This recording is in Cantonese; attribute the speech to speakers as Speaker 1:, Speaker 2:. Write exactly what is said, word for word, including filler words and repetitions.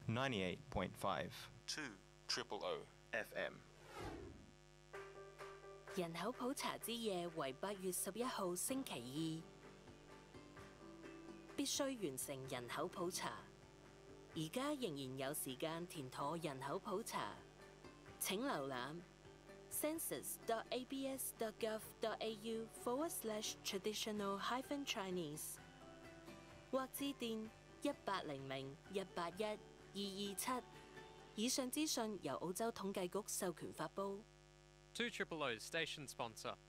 Speaker 1: ninety-eight point five
Speaker 2: two triple O
Speaker 1: F M。
Speaker 3: 人口普查之夜為八月十一號星期二，必須完成人口普查。而家仍然有時間填妥人口普查，請瀏覽 census dot a b s dot gov dot a u forward slash traditional hyphen Chinese 或致電一八零零一八一二二七。以上資訊由澳洲統計局授權發布。
Speaker 4: two triple O station sponsor.